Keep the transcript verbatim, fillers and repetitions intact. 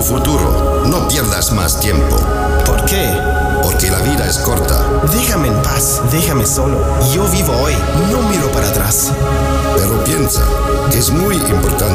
futuro. No pierdas más tiempo. ¿Por qué? Porque la vida es corta. Déjame en paz, déjame solo. Yo vivo hoy, no miro para atrás. Pero piensa que es muy importante